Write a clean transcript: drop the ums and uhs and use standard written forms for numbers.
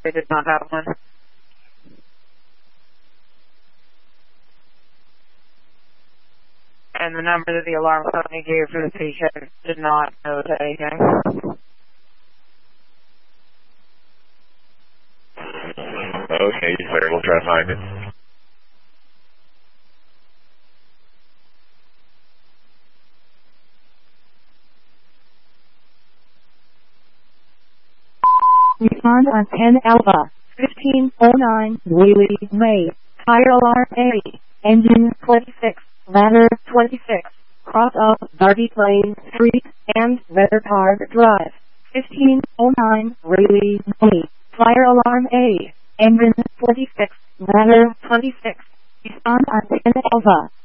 They did not have one. And the number that the alarm company gave for the patient did not note anything. Okay, clear. We'll try to find it. Respond on 10 Alpha, 1509, Wheelie, May. Fire alarm A. Engine 26, ladder 26. Cross up Darby Plain Street and Weathertard Drive. 1509, Wheelie, May. Fire alarm A. Engine 26, ladder 26. Respond on 10 Alpha.